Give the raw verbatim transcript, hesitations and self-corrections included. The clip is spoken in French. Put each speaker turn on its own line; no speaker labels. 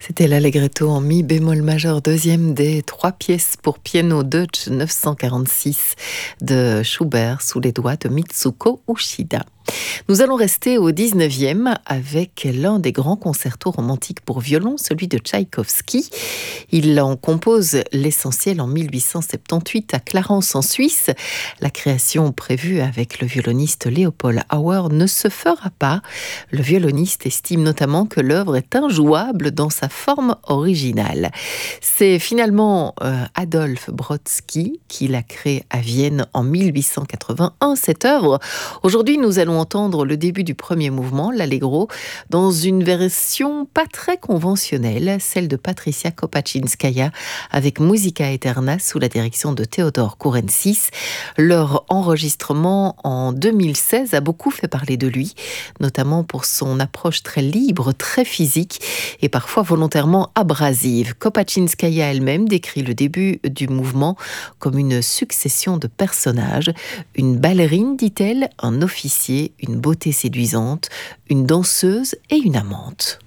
C'était l'Allegretto en mi bémol majeur, deuxième des trois pièces pour piano Deutsch neuf cent quarante-six de Schubert sous les doigts de Mitsuko Uchida. Nous allons rester au dix-neuvième avec l'un des grands concertos romantiques pour violon, celui de Tchaïkovski. Il en compose l'essentiel en mille huit cent soixante-dix-huit à Clarence en Suisse. La création prévue avec le violoniste Leopold Auer ne se fera pas. Le violoniste estime notamment que l'œuvre est injouable dans sa forme originale. C'est finalement euh, Adolphe Brodsky qui l'a créée à Vienne en mille huit cent quatre-vingt-un, cette œuvre. Aujourd'hui, nous allons entendre le début du premier mouvement, l'Allegro, dans une version pas très conventionnelle, celle de Patricia Kopachinskaya, avec Musica Eterna sous la direction de Theodor Kourensis. Leur enregistrement en deux mille seize a beaucoup fait parler de lui, notamment pour son approche très libre, très physique et parfois volontairement abrasive. Kopachinskaya elle-même décrit le début du mouvement comme une succession de personnages. Une ballerine, dit-elle, un officier, une beauté séduisante, une danseuse et une amante.